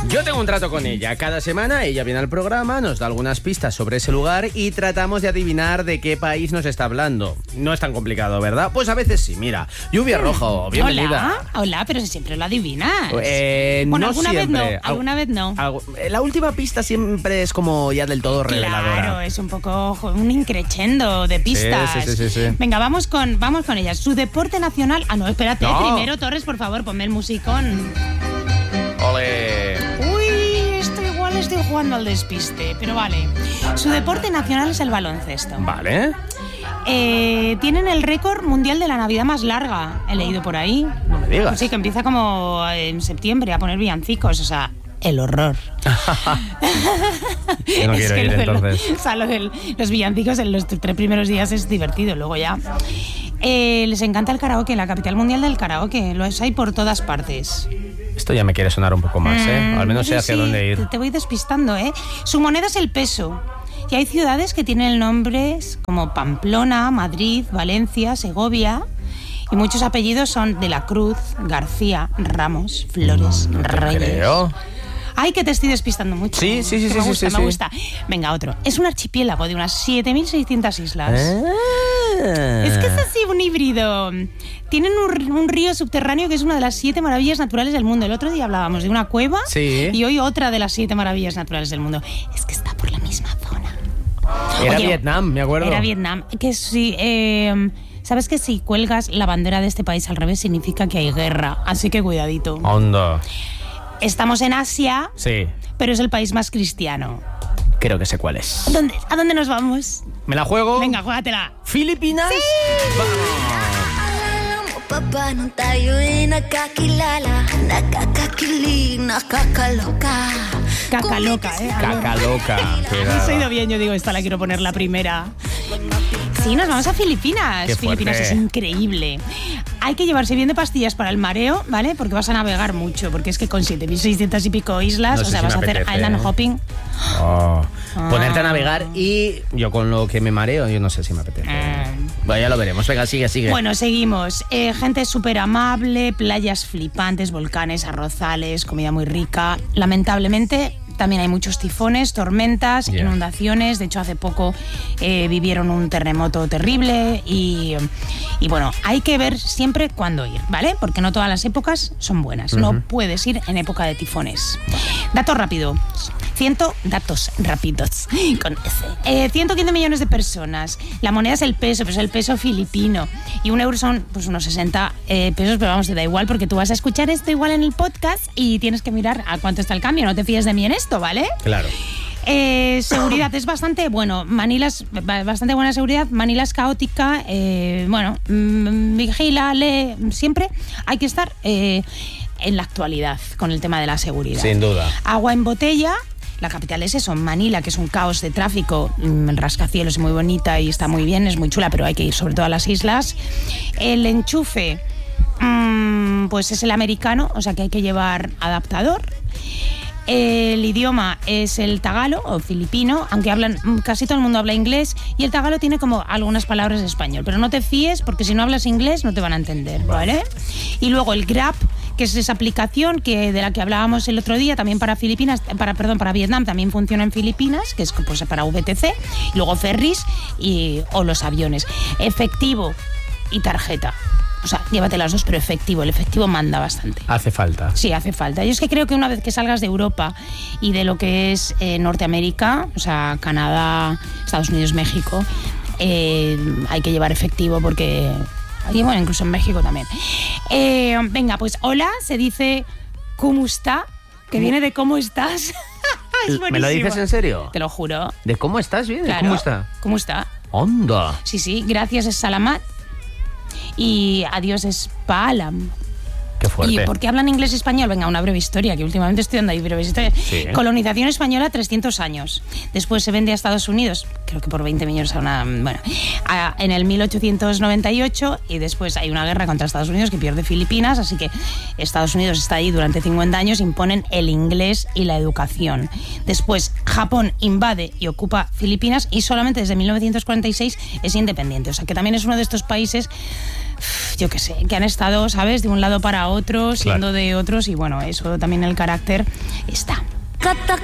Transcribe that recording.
Yo tengo un trato con ella. Cada semana ella viene al programa, nos da algunas pistas sobre ese lugar y tratamos de adivinar de qué país nos está hablando. No es tan complicado, ¿verdad? Pues a veces sí, mira. Lluvia Rojo, bienvenida. Hola, pero si siempre lo adivinas. Bueno, no alguna siempre. Alguna vez no. La última pista siempre es como ya del todo reveladora. Claro, es un poco un increchendo de pistas. Sí. Venga, vamos con ella. Su deporte nacional... Ah, no, espérate. No. Primero, Torres, por favor, ponme el musicón. ¡Ole! Estoy jugando al despiste, pero vale. Su deporte nacional es el baloncesto. Vale. Tienen el récord mundial de la Navidad más larga. He leído por ahí. No me digas. Sí, que empieza como en septiembre a poner villancicos, o sea... El horror. Yo no quiero ir, entonces. O sea, lo de los villancicos en los 3 primeros días es divertido, luego ya... les encanta el karaoke, la capital mundial del karaoke. Lo hay por todas partes. Esto ya me quiere sonar un poco más, ¿eh? O al menos sé hacia dónde ir. Te voy despistando, ¿eh? Su moneda es el peso. Y hay ciudades que tienen nombres como Pamplona, Madrid, Valencia, Segovia... Y muchos apellidos son de la Cruz, García, Ramos, Flores, Reyes. Creo. Ay, que te estoy despistando mucho. Sí. Me gusta. Venga, otro. Es un archipiélago de unas 7.600 islas. Es que es así un híbrido. Tienen un río subterráneo que es una de las 7 maravillas naturales del mundo. El otro día hablábamos de una cueva y hoy otra de las 7 maravillas naturales del mundo. Es que está por la misma zona. Era Vietnam, me acuerdo. Era Vietnam. Que sí... ¿Sabes que si cuelgas la bandera de este país al revés significa que hay guerra? Así que cuidadito. Onda. Estamos en Asia, Sí. pero es el país más cristiano. Creo que sé cuál es. ¿A dónde nos vamos? ¿Me la juego? Venga, juégatela. ¿Filipinas? ¡Sí! Caca loca, ¿eh? Caca loca. Has oído bien, yo digo, esta la quiero poner la primera. Sí, nos vamos a Filipinas. Qué Filipinas fuerte. es increíble. Hay que llevarse bien de pastillas para el mareo, ¿vale? Porque vas a navegar mucho, porque es que con 7.600 y pico islas, No sé o sea, si vas a me hacer apetece, island hopping. Ponerte a navegar y yo con lo que me mareo, yo no sé si me apetece. Bueno, ya lo veremos. Venga, sigue. Bueno, seguimos. Gente súper amable, playas flipantes, volcanes, arrozales, comida muy rica. Lamentablemente... También hay muchos tifones, tormentas, inundaciones. De hecho, hace poco vivieron un terremoto terrible y bueno, hay que ver siempre cuándo ir, ¿vale? Porque no todas las épocas son buenas. No puedes ir en época de tifones. Datos rápidos. Datos rápidos con S. 115 millones de personas. La moneda es el peso, pero es el peso filipino. Y un euro son pues unos 60 pesos, pero vamos, te da igual porque tú vas a escuchar esto igual en el podcast y tienes que mirar a cuánto está el cambio. No te fíes de mí en esto, ¿vale? Claro. Seguridad es bastante bueno. Manila es bastante buena seguridad. Manila es caótica. Vigila, lee. Siempre hay que estar en la actualidad con el tema de la seguridad. Sin duda. Agua en botella. La capital es eso, Manila, que es un caos de tráfico, el rascacielos es muy bonita y está muy bien, es muy chula, pero hay que ir sobre todo a las islas. El enchufe, pues es el americano, o sea que hay que llevar adaptador. El idioma es el tagalo o filipino, aunque casi todo el mundo habla inglés, y el tagalo tiene como algunas palabras de español, pero no te fíes porque si no hablas inglés no te van a entender, ¿vale? Y luego el Grab, que es esa aplicación de la que hablábamos el otro día, también para para Vietnam, también funciona en Filipinas, que es pues, para VTC, y luego ferries o los aviones. Efectivo y tarjeta. O sea, llévate las dos, pero efectivo. El efectivo manda bastante. Hace falta. Sí, hace falta. Yo es que creo que una vez que salgas de Europa y de lo que es Norteamérica, o sea, Canadá, Estados Unidos, México, hay que llevar efectivo porque... Y bueno, incluso en México también. Venga, pues hola, se dice ¿cómo está? Que viene de ¿cómo estás? Es buenísimo. ¿Me lo dices en serio? Te lo juro. ¿De cómo estás? Bien, Claro. ¿cómo está? ¿Cómo está? Onda. Sí, gracias es salamat y adiós es paalam. Qué fuerte. ¿Y por qué hablan inglés y español? Venga, una breve historia, que últimamente estoy dando ahí breves historias. Sí. Colonización española, 300 años. Después se vende a Estados Unidos, creo que por 20 millones en el 1898, y después hay una guerra contra Estados Unidos que pierde Filipinas, así que Estados Unidos está ahí durante 50 años, imponen el inglés y la educación. Después Japón invade y ocupa Filipinas y solamente desde 1946 es independiente. O sea que también es uno de estos países, yo qué sé, que han estado, ¿sabes?, de un lado para otro, siendo de otros, y bueno, eso también el carácter esta.